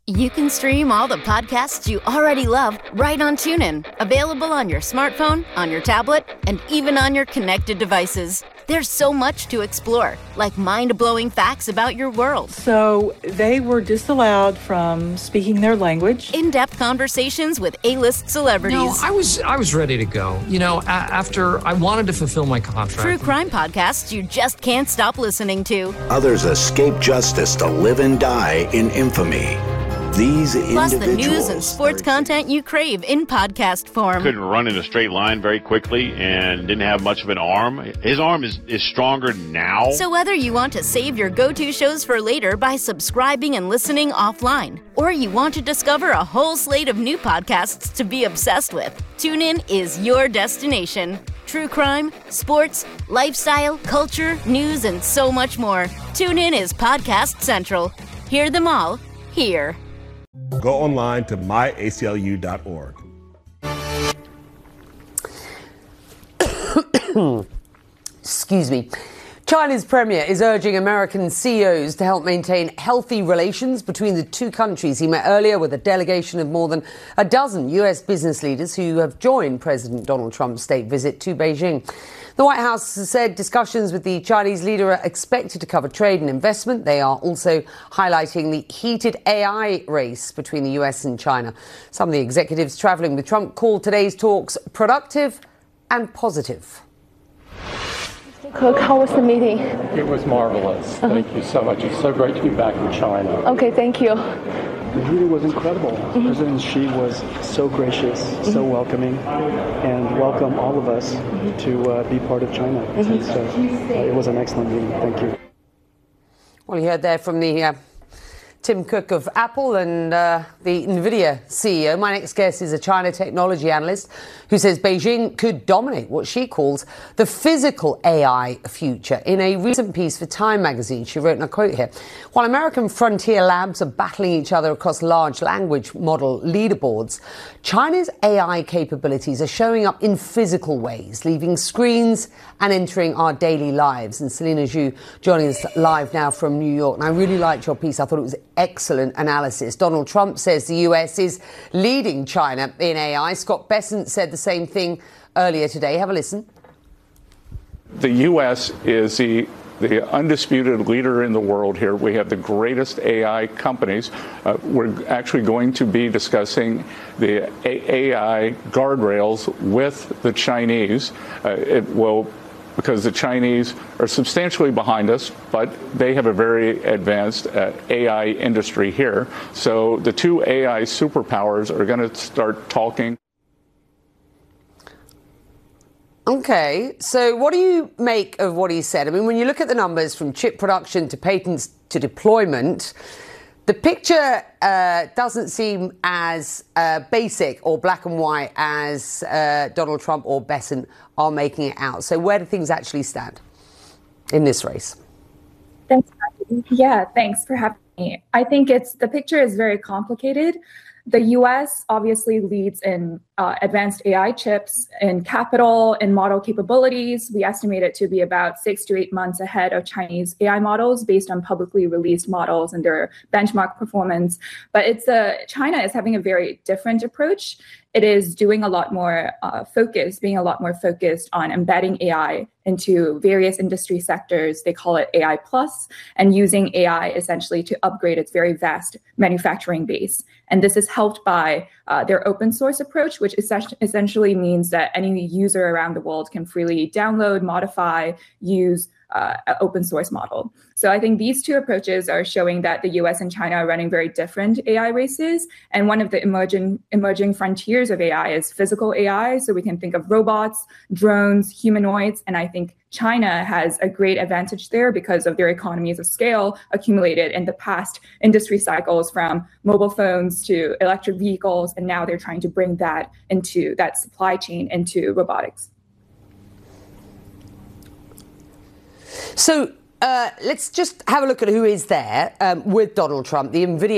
You can stream all the podcasts you already love right on TuneIn. Available on your smartphone, on your tablet, and even on your connected devices. There's so much to explore, like mind-blowing facts about your world. So they were disallowed from speaking their language. In-depth conversations with A-list celebrities. No, I was ready to go. After I wanted to fulfill my contract. True crime podcasts you just can't stop listening to. Others escape justice to live and die in infamy. These Plus the news and sports content you crave in podcast form. Couldn't run in a straight line very quickly and didn't have much of an arm. His arm is stronger now. So whether you want to save your go-to shows for later by subscribing and listening offline, or you want to discover a whole slate of new podcasts to be obsessed with, TuneIn is your destination. True crime, sports, lifestyle, culture, news, and so much more. TuneIn is Podcast Central. Hear them all here. Go online to myaclu.org. Excuse me. China's premier is urging American CEOs to help maintain healthy relations between the two countries. He met earlier with a delegation of more than a dozen US business leaders who have joined President Donald Trump's state visit to Beijing. The White House has said discussions with the Chinese leader are expected to cover trade and investment. They are also highlighting the heated AI race between the US and China. Some of the executives travelling with Trump called today's talks productive and positive. Cook, how was the meeting? It was marvelous. Thank you so much. It's so great to be back in China. Okay, thank you. The meeting was incredible. President Xi was so gracious, so welcoming, and welcomed all of us to be part of China. And so it was an excellent meeting. Thank you. Well, you heard there from the Tim Cook of Apple and the NVIDIA CEO. My next guest is a China technology analyst who says Beijing could dominate what she calls the physical AI future. In a recent piece for Time magazine, she wrote, and I quote here, while American frontier labs are battling each other across large language model leaderboards, China's AI capabilities are showing up in physical ways, leaving screens and entering our daily lives. And Selena Zhu joining us live now from New York. And I really liked your piece. I thought it was excellent analysis. Donald Trump says the US is leading China in AI. Scott Bessent said the same thing earlier today. Have a listen. The U.S. is the undisputed leader in the world here. We have the greatest AI companies. We're actually going to be discussing the AI guardrails with the Chinese. Because the Chinese are substantially behind us, but they have a very advanced AI industry here. So the two AI superpowers are going to start talking. Okay, so what do you make of what he said? I mean, when you look at the numbers from chip production to patents to deployment, the picture doesn't seem as basic or black and white as Donald Trump or Bessent are making it out. So where do things actually stand in this race? Thanks. Yeah, thanks for having me. I think the picture is very complicated. The U.S. obviously leads in advanced AI chips, in capital, in model capabilities. We estimate it to be about 6 to 8 months ahead of Chinese AI models based on publicly released models and their benchmark performance. But China is having a very different approach. It is doing a lot more being a lot more focused on embedding AI into various industry sectors. They call it AI Plus, and using AI essentially to upgrade its very vast manufacturing base. And this is helped by their open source approach, which essentially means that any user around the world can freely download, modify, use an open source model. So I think these two approaches are showing that the US and China are running very different AI races. And one of the emerging frontiers of AI is physical AI. So we can think of robots, drones, humanoids. And I think China has a great advantage there because of their economies of scale accumulated in the past industry cycles, from mobile phones to electric vehicles. And now they're trying to bring that into that supply chain into robotics. So let's just have a look at who is there with Donald Trump. The NVIDIA